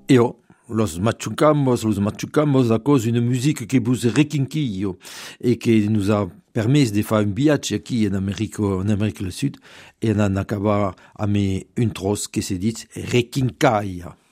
Los machucamos à cause d'une musique que vous requinquillo et qui nous a permis de faire un viatge aquí en Amérique du Sud et on en acaba avec une trosse qui se dit requincaia.